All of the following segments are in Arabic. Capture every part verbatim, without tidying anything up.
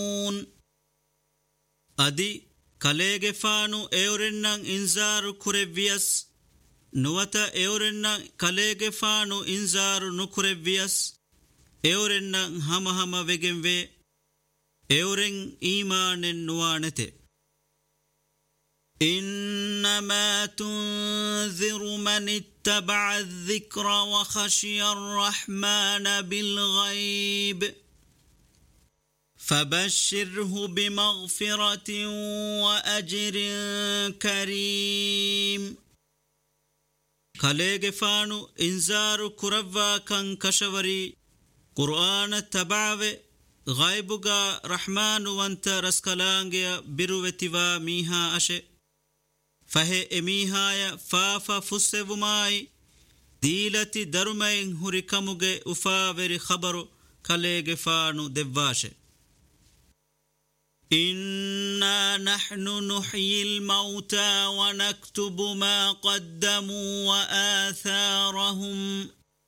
أدي كاليغ فانو ايورنن انزار كوريفياس نواتا ايورنن كاليغ فانو انزار نكوريفياس ايورنن هما هما ويجن وي ايورن ايمان نوانته إنما تنذر من اتبع الذكر وخشي الرحمن بالغيب فبشره بمغفرة وأجر كريم كاليغ فانو انزار كروا كان كشوري قرآن تبعوه غيبوغا رحمن وانت رسكالانجيا بروتيوا ميها أشي فهي اميهايا فافا فسوماي ديلتي درمين هريكموغي افاوري خبرو كاليغ فانو دباشي إنا نحن نحيي الموتى ونكتب ما قدموا وآثارهم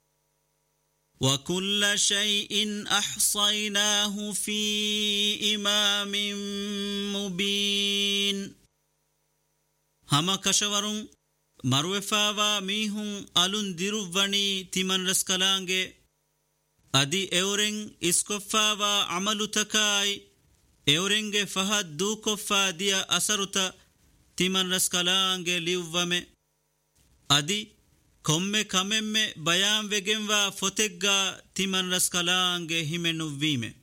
وكل شيء أحصيناه في إمام مبين هما كشورون مروفاوا ميهون ألون ديروفاني تيمن رسكالانجي أدي اورين اسكوفاوا عملو تكاي اورينجي فهد دوكوفا ديا أسرتا تيمن رسكالانجي ليوفامي أدي كومي كممي بيان وگنوا فتگا تيمن رسكالانجي همنو ويمي